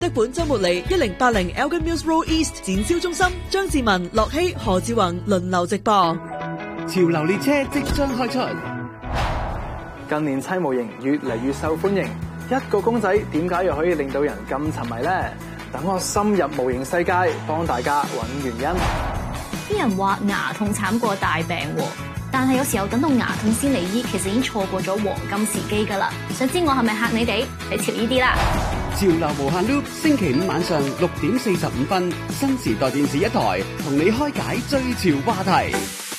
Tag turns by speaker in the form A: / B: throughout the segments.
A: 的本周末嚟1080 Elgin Mills Road East 展銷中心，張志文、樂希、何志宏輪流直播。
B: 潮流列車即將開出。
C: 近年砌模型越嚟越受歡迎，一個公仔點解又可以令到人咁沉迷呢？等我深入模型世界，幫大家揾原因。
D: 啲人話牙痛慘過大病喎，但係有時候等到牙痛先嚟醫，其實已經錯過咗黃金時機㗎啦。想知我係咪嚇你哋？你潮呢啲啦！
B: 潮流無限 loop，星期五晚上6點45分，新時代電視一台同你開解最潮話題。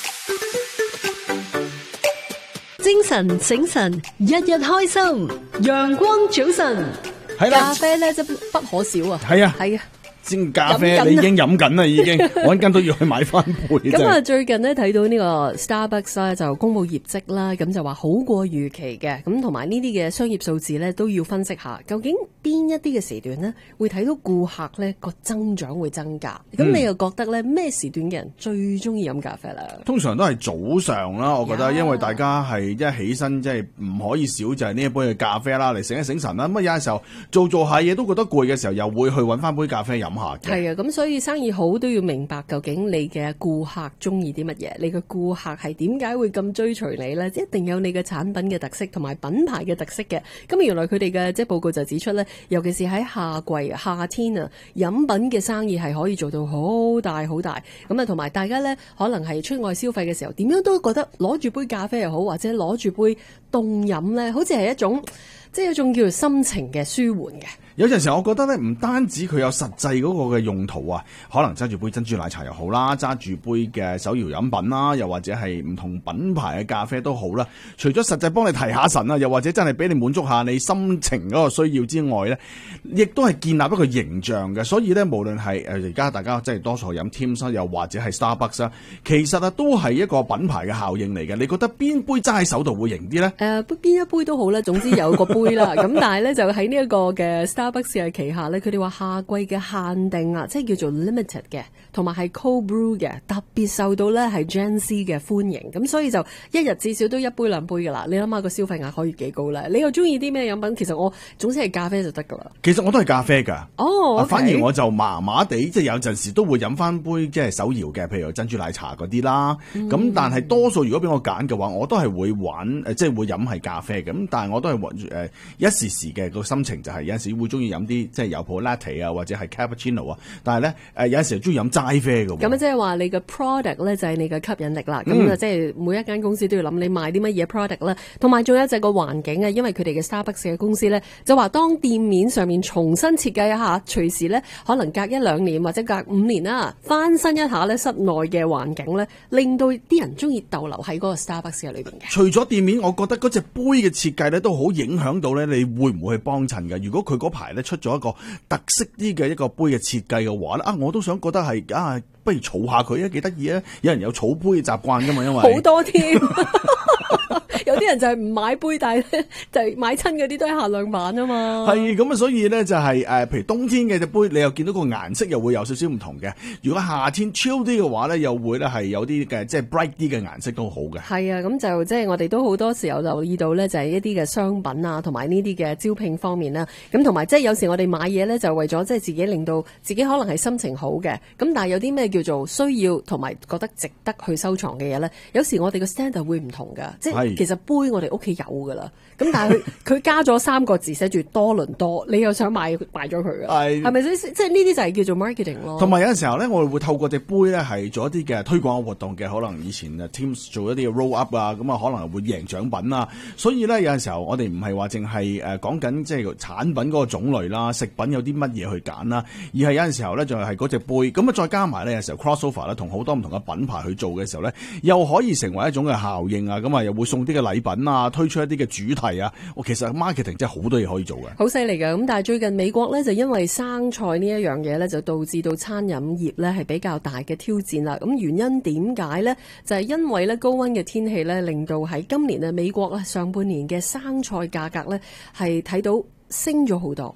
E: 精神醒神，日日開心，陽光早晨。
F: 係啦，
E: 咖啡咧真不可少啊。
F: 係啊，
E: 係啊。
F: 煎咖啡你已經飲緊啦，已經我一陣都要去買翻杯。
E: 咁啊，最近咧睇到呢個 Starbucks 咧就公布業績啦，咁就話好過預期嘅，咁同埋呢啲嘅商業數字咧都要分析下，究竟邊一啲嘅時段咧會睇到顧客咧個增長會增加？咁你又覺得咧咩時段嘅人最中意飲咖啡啦？
F: 通常都係早上啦，我覺得，因為大家係一起身即係唔可以少就係呢一杯嘅咖啡啦，嚟醒一醒神啦。咁啊有陣時候做下嘢都覺得攰嘅時候，又會去揾翻杯咖啡飲。
E: 係啊，咁所以生意好都要明白究竟你嘅顧客中意啲乜嘢，你嘅顧客係點解會咁追隨你呢？一定有你嘅產品嘅特色同埋品牌嘅特色嘅。咁原來佢哋嘅即係報告就指出呢，尤其是喺夏天啊，飲品嘅生意係可以做到好大好大。咁啊，同埋大家呢，可能係出外消費嘅時候，點樣都覺得攞住杯咖啡又好，或者攞住杯凍飲呢，好似係一種即係一種叫做心情嘅舒緩嘅。
F: 有陣時候我覺得咧，唔單止佢有實際嗰個嘅用途啊，可能揸住杯珍珠奶茶又好啦，揸住杯嘅手搖飲品啦，又或者係唔同品牌嘅咖啡都好啦。除咗實際幫你提下神啊，又或者真係俾你滿足下你心情嗰個需要之外咧，亦都係建立一個形象嘅。所以咧，無論係而家大家即係多數飲 Tim's 又或者係 Starbucks 啊，其實啊都係一個品牌嘅效應嚟嘅。你覺得邊杯揸喺手度會型啲咧？
E: 邊一杯都好啦，總之有個杯啦。咁但係咧就喺呢一個嘅 Starbucks 嘅旗下咧，佢哋話夏季嘅限定啊，即係叫做 limited 嘅，同埋係 cold brew 嘅，特別受到咧係 Gen Z 嘅歡迎。咁所以就一日至少都一杯兩杯噶啦。你諗下個消費額可以幾高咧？你又中意啲咩飲品？其實我總之係咖啡就得噶啦。
F: 其實我都係咖啡噶。
E: 哦，
F: 反而我就麻麻地，即係有陣時都會飲翻杯即係手搖嘅，譬如珍珠奶茶嗰啲啦。咁但係多數如果俾我揀嘅話，我都係會玩即係會飲係咖啡嘅。咁但係我都係一時時嘅個心情就係有陣時會中意飲啲即係有泡 latte 啊，或者係 cappuccino 啊。但係咧有陣時中意飲齋啡嘅。
E: 咁即係話你嘅 product 咧就係你嘅吸引力啦。咁即係每一間公司都要諗你賣啲乜嘢 product 啦。同埋仲有就係個環境啊，因為佢哋嘅 Starbucks 嘅公司咧就話當店面上面重新設計一下，隨時咧可能隔1-2年或者隔5年啦，翻新一下咧室內嘅環境咧，令到啲人中意逗留喺嗰個 Starbucks 嘅裏邊嘅。
F: 除咗店面，我覺得嗰隻杯嘅設計咧都好影響到咧，你會唔會去幫襯嘅？如果佢嗰排咧出咗一個特色啲嘅一個杯嘅設計嘅話咧，我都想覺得係不如儲下佢啊，幾得意啊！有人有儲杯嘅習慣噶嘛，因為
E: 好多添。有啲人就係唔買杯，但係咧就係買親嗰啲都係限量版啊嘛。
F: 係咁啊，所以咧就係譬如冬天嘅隻杯，你又見到個顏色又會有少少唔同嘅。如果夏天 chill 啲嘅話咧，又會咧係有啲嘅即係 bright 啲嘅顏色都好嘅。係
E: 啊，咁就即係我哋都好多時候留意到咧，就係一啲嘅商品啊，同埋呢啲嘅招聘方面啦。咁同埋即係有時我哋買嘢咧，就為咗即係自己令到自己可能係心情好嘅。咁但係有啲咩叫做需要同埋覺得值得去收藏嘅嘢咧？有時我哋個 standard 會唔同㗎，即係其實杯我哋屋企有㗎啦。咁但係佢加咗3個字寫住多倫多，你又想買咗佢㗎？係咪先？即係呢啲就係叫做 marketing 咯。
F: 同埋有陣時候咧，我哋會透過隻杯咧係做一啲嘅推廣活動嘅，可能以前Teams 做一啲嘅 roll up 啊，咁啊可能會贏獎品啊。所以咧有陣時候我哋唔係話淨係講緊即係產品嗰個種類啦，食品有啲乜嘢去揀啦，而係有陣時候咧就係嗰隻杯咁啊，再加埋咧有時候 crossover 咧同好多唔同嘅品牌去做嘅時候咧，又可以成為一種嘅效應啊。咁啊又會送啲嘅禮品啊，推出一啲嘅主題啊。其實 marketing 真係好多嘢可以做嘅，
E: 好犀利㗎。咁但係最近美國咧就因為生菜呢一樣嘢咧，就導致到餐飲業咧係比較大嘅挑戰啦。咁原因點解咧？就係因為咧高溫嘅天氣咧，令到喺今年美國上半年嘅生菜價格咧係睇到升咗好多。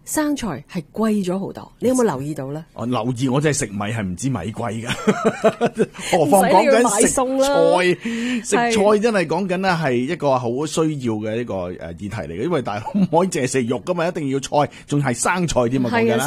E: 生菜係貴咗好多，你有冇留意到咧？
F: 我留意，我真係食米係唔知米貴噶，何況講緊食菜，食菜真係講緊咧係一個好需要嘅一個議題嚟嘅，因為大家唔可以淨係食肉噶嘛，一定要菜，仲係生菜添啊，講緊啦。